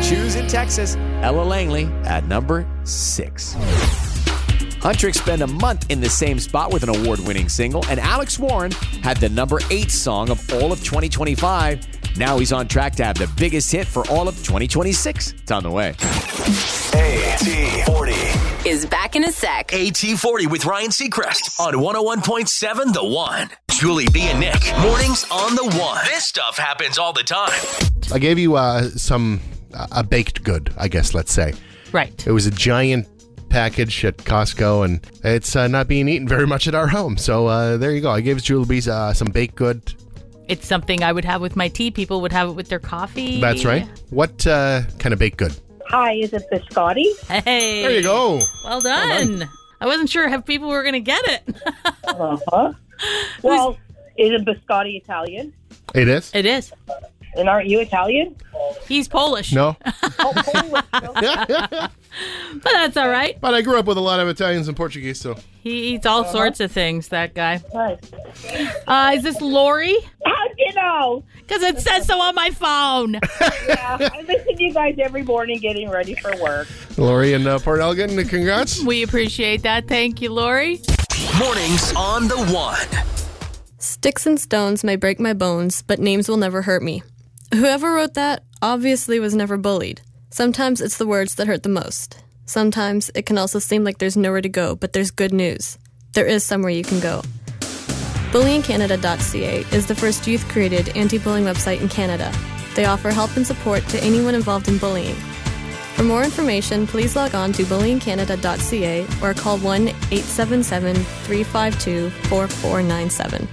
Choose in Texas, Ella Langley at number 6. Huntrix spent a month in the same spot with an award-winning single, and Alex Warren had the number 8 song of all of 2025. Now he's on track to have the biggest hit for all of 2026. It's on the way. AT40 is back in a sec. AT40 with Ryan Seacrest on 101.7 The One. Julie B and Nick, mornings on The One. This stuff happens all the time. I gave you a baked good, I guess, let's say. Right. It was a giant package at Costco, and it's not being eaten very much at our home. So there you go. I gave Julie B some baked good. It's something I would have with my tea. People would have it with their coffee. That's right. What kind of baked good? Hi, is it biscotti? Hey. There you go. Well done. I wasn't sure if people were going to get it. Uh-huh. Well, is it biscotti Italian? It is? It is. And aren't you Italian? He's Polish. No. Oh, Polish. But that's all right. But I grew up with a lot of Italians and Portuguese, so. He eats all sorts of things, that guy. Nice. Is this Lori? How'd you know? Because it says so on my phone. Yeah, I listen to you guys every morning getting ready for work. Lori and Port Elgin, congrats. We appreciate that. Thank you, Lori. Mornings on The One. Sticks and stones may break my bones, but names will never hurt me. Whoever wrote that obviously was never bullied. Sometimes it's the words that hurt the most. Sometimes it can also seem like there's nowhere to go, but there's good news. There is somewhere you can go. BullyingCanada.ca is the first youth-created anti-bullying website in Canada. They offer help and support to anyone involved in bullying. For more information, please log on to BullyingCanada.ca or call 1-877-352-4497.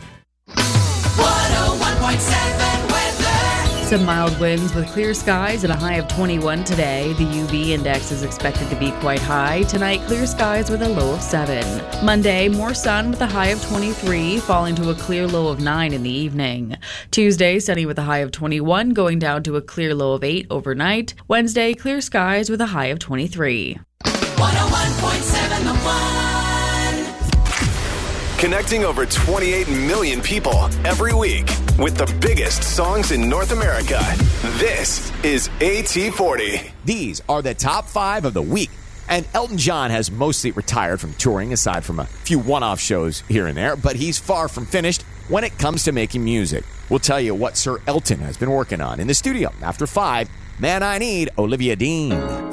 101.7 weather. Some mild winds with clear skies and a high of 21 today. The UV index is expected to be quite high. Tonight, clear skies with a low of 7. Monday, more sun with a high of 23, falling to a clear low of 9 in the evening. Tuesday, sunny with a high of 21, going down to a clear low of 8 overnight. Wednesday, clear skies with a high of 23. 101.7 The One. Connecting over 28 million people every week with the biggest songs in North America. This is AT40. These are the top 5 of the week. And Elton John has mostly retired from touring, aside from a few one-off shows here and there, but he's far from finished when it comes to making music. We'll tell you what Sir Elton has been working on in the studio. After 5, Man I Need, Olivia Dean.